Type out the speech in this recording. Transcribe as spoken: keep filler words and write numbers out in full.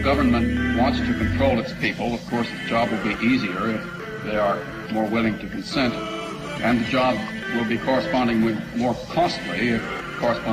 government wants to control its people, of course, the job will be easier if they are more willing to consent, and the job will be correspondingly more costly if correspondingly